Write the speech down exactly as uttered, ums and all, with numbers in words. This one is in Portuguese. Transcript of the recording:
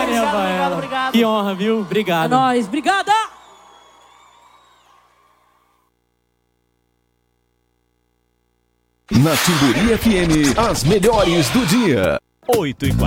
Obrigado, Rafaela. obrigado, obrigado. Que honra, viu? É Obrigado. nóis. Obrigada! Na Timbury F M, as melhores do dia. oito e